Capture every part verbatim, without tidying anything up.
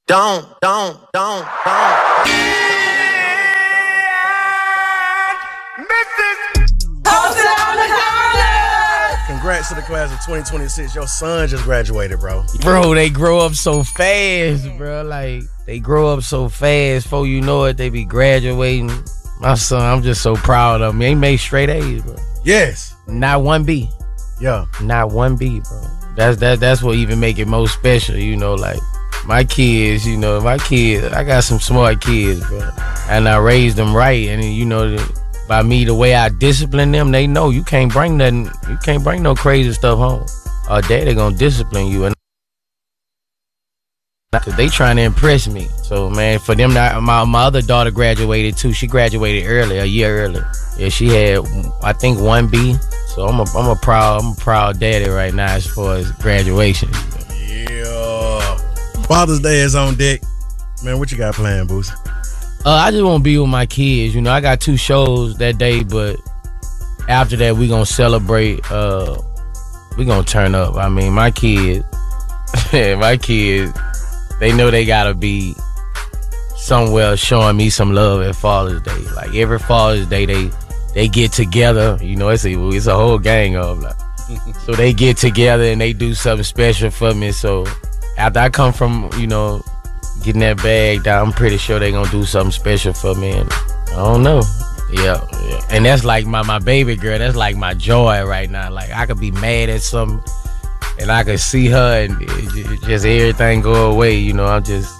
Don't, don't, don't, don't. Congrats to the class of twenty twenty-six. Your son just graduated, bro. Bro, they grow up so fast, bro. Like, they grow up so fast. Before you know it, they be graduating. My son, I'm just so proud of him. He made straight A's, bro. Yes. Not one B. Yeah. Not one B, bro. That's that. That's what even make it most special, you know, like, my kids, you know, my kids, I got some smart kids, bro. And I raised them right. And, you know, by me, the way I discipline them, they know you can't bring nothing, you can't bring no crazy stuff home. Or daddy gonna discipline you. And cause they trying to impress me. So, man, for them, my, my other daughter graduated too. She graduated early, a year early. Yeah, she had, I think, one B. So I'm a, I'm a proud, I'm a proud daddy right now as far as graduation. Yeah. Father's Day is on deck. Man, what you got planned, Boosie? Uh, I just want to be with my kids. You know, I got two shows that day, but after that, we gonna celebrate. Uh, we gonna turn up. I mean, my kids, my kids, they know they gotta be somewhere showing me some love at Father's Day. Like every Father's Day, they they get together. You know, it's a it's a whole gang of them. Like, so they get together and they do something special for me. So after I come from, you know, getting that bag down, I'm pretty sure they gonna do something special for me. And I don't know. Yeah, yeah. And that's like my, my baby girl. That's like my joy right now. Like, I could be mad at something and I could see her and it, just everything go away. You know, I'm just,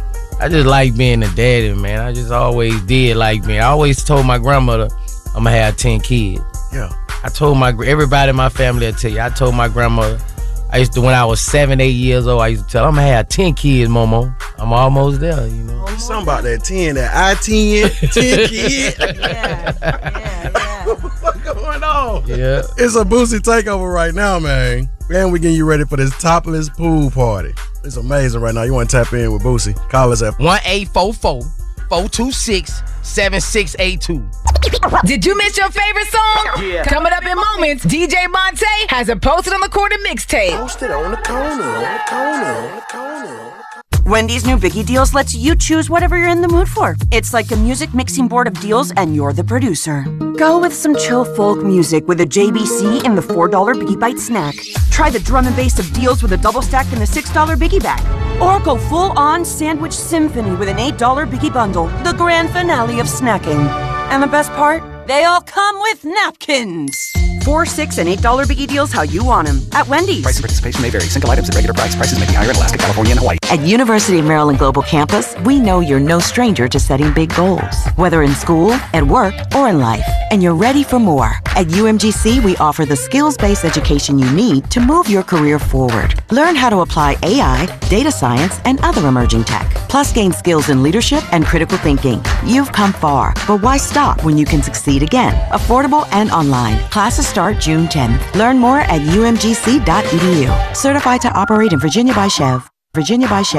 I just like being a daddy, man. I just always did like me. I always told my grandmother I'm gonna have ten kids. Yeah. I told my, everybody in my family will tell you, I told my grandmother, I used to, when I was seven, eight years old, I used to tell her, I'm gonna have ten kids, Momo. I'm almost there, you know. Something about that ten, that I ten, ten kids. Yeah, yeah, yeah. What's going on? Yeah. It's a Boosie takeover right now, man. And we getting you ready for this topless pool party. It's amazing right now. You want to tap in with Boosie? Call us at one eight four four, four two six, seven six eight two. Did you miss your favorite song? Yeah. Coming up in moments, D J Monte has a posted on the corner mixtape. Posted on the corner, on the corner, on the corner. Wendy's new Biggie Deals lets you choose whatever you're in the mood for. It's like a music mixing board of deals and you're the producer. Go with some chill folk music with a J B C in the four dollar Biggie Bite snack. Try the drum and bass of deals with a double stack in the six dollar Biggie bag. Or go full-on sandwich symphony with an eight dollar Biggie bundle, the grand finale of snacking. And the best part? They all come with napkins. Four, six, and eight dollar Biggie Deals how you want them at Wendy's. Price and participation may vary. Single items at regular price. Prices may be higher in Alaska, California, and Hawaii. At University of Maryland Global Campus, we know you're no stranger to setting big goals, whether in school, at work, or in life, and you're ready for more. At U M G C, we offer the skills-based education you need to move your career forward. Learn how to apply A I, data science, and other emerging tech, plus gain skills in leadership and critical thinking. You've come far, but why stop when you can succeed again? Affordable and online. Classes start June tenth. Learn more at U M G C dot E D U. Certified to operate in Virginia by Chev. Virginia by Chev.